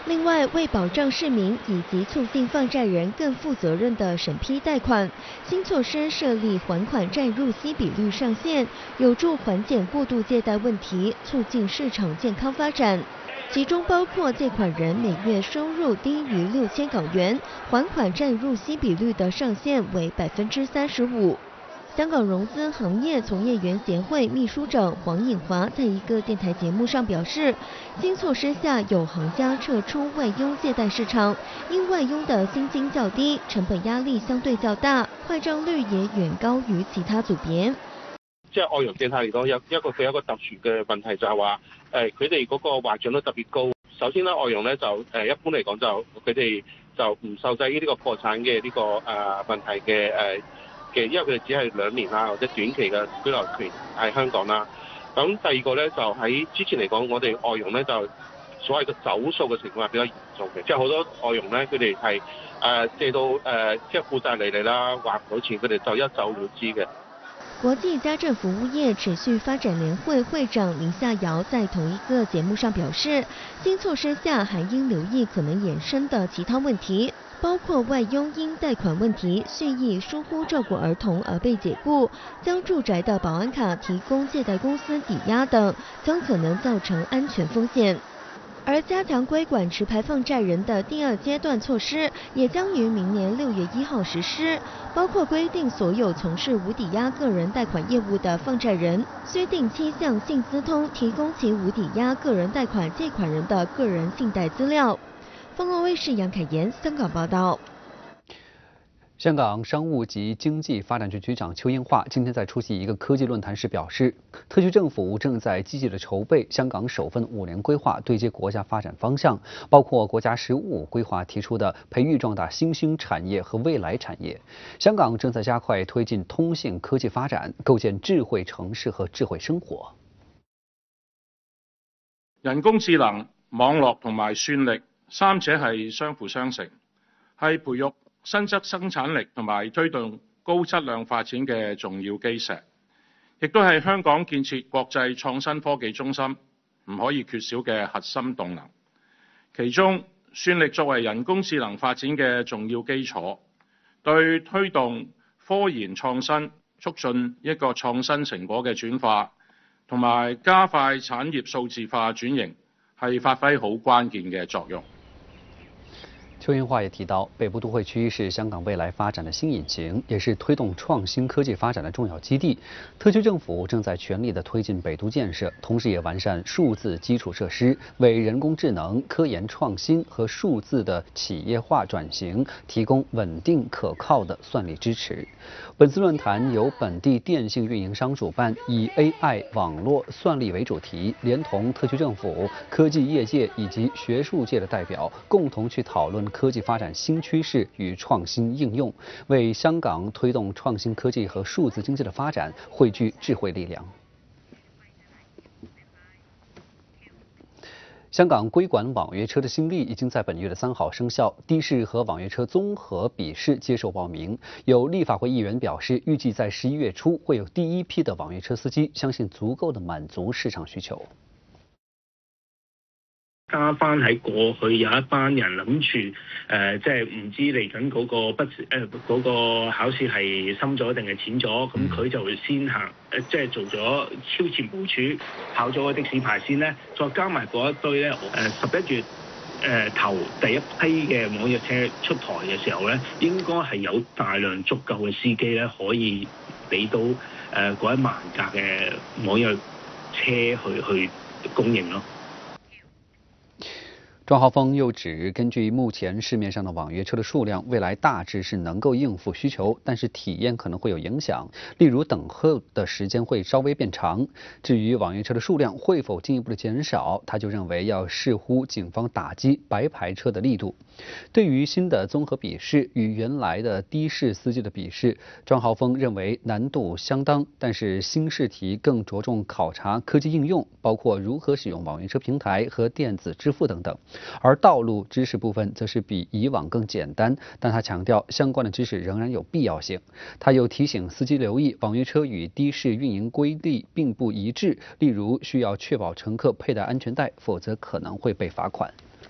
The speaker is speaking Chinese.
另外，为保障市民以及促进放债人更负责任的审批贷款，新措施设立还款债入息比率上限，有助缓解过度借贷问题，促进市场健康发展。其中包括借款人每月收入低于6000港元，还款债入息比率的上限为35%。香港融资行业从业员协会秘书长黄颖华在一个电台节目上表示，新措施下有行家撤出外佣借贷市场，因外佣的薪金较低，成本壓力相對較大，壞帳率也遠高於其他組別。 即係外傭借貸嚟講，佢有一個特殊嘅問題就係話，佢哋嗰個壞帳率特別高。首先咧，外傭咧就一般嚟講就佢哋就唔受制於呢個破產嘅呢個問題嘅因為佢哋只係2年啦，或者短期嘅居留權喺香港啦。咁第二個咧就喺之前嚟講，我哋外傭咧就所謂嘅走數嘅情況係比較嚴重嘅，即係好多外傭咧佢哋係借到即係負債累累啦，還唔到錢，佢哋就一走了之嘅。 國際家政服務業持續發展聯會會長林夏瑤在同一個節目上表示，新措施下還應留意可能衍生的其他問題，包括外傭因貸款問題蓄意疏忽照顧兒童而被解僱，將住宅的保安卡提供借貸公司抵押等，將可能造成安全風險。而加強規管持牌放債人的第二階段措施，也將於明年6月1號實施，包括規定所有從事無抵押個人貸款業務的放債人，須定期向信資通提供其無抵押個人貸款借款人的個人信貸資料。鳳凰衛視楊凱妍香港報道。 香港商務及經濟發展局局長邱應華今天在出席一個科技論壇時表示，特區政府正在積極地籌備香港首份5年規劃，對接國家發展方向，包括國家15規劃提出的培育壯大新興產業和未來產業。香港正在加快推進通信科技發展，構建智慧城市和智慧生活。 人工智能、網絡同埋算力三者係相輔相成，係培育新質生產力同埋推動高質量發展嘅重要基石，亦都係香港建設國際創新科技中心唔可以缺少嘅核心動能。其中，算力作為人工智能發展嘅重要基礎，對推動科研創新、促進一個創新成果嘅轉化，同埋加快產業數字化轉型，係發揮好關鍵嘅作用。 邱應華也提到，北部都會區是香港未來發展的新引擎，也是推動創新科技發展的重要基地。特區政府正在全力地推進北都建設，同時也完善數字基礎設施，為人工智能、科研創新和數字的企業化轉型提供穩定可靠的算力支持。本次論壇由本地電信運營商主辦，以 AI 網絡算力為主題，連同特區政府、科技業界以及學術界的代表共同去討論科技發展新趨勢與創新應用，為香港推動創新科技和數字經濟的發展匯聚智慧力量。香港規管網約車的新例已經在本月的3號生效，的士和網約車綜合筆試接受報名。有立法會議員表示，預計在11月初會有第一批的網約車司機，相信足夠的滿足市場需求。 加翻喺過去有一班人諗住即係唔知嚟緊嗰個嗰個考試係深咗定係淺咗，咁佢就會先行即係做咗超前部署，考咗個的士牌先咧，再加埋嗰一堆咧11月頭第一批嘅網約車出台嘅時候咧，應該係有大量足夠嘅司機咧，可以俾到嗰1萬架嘅網約車去供應咯。 莊浩峰又指，根據目前市面上的網約車的數量，未來大致是能夠應付需求，但是體驗可能會有影響，例如等候的時間會稍微變長。至於網約車的數量會否進一步的減少，他就認為要視乎警方打擊白牌車的力度。對於新的綜合筆試與原來的的士司機的筆試，莊浩峰認為難度相當，但是新試題更着重考察科技應用，包括如何使用網約車平台和電子支付等等。而道路知識部分則是比以往更簡單，但他強調相關的知識仍然有必要性。他又提醒司機留意網約車與的士運營規例並不一致，例如需要確保乘客佩戴安全帶，否則可能會被罰款。